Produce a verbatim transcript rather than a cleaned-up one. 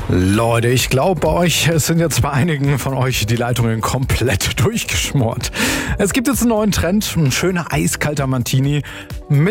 Leute, ich glaube, bei euch sind jetzt bei einigen von euch die Leitungen komplett durchgeschmort. Es gibt jetzt einen neuen Trend, ein schöner eiskalter Martini mit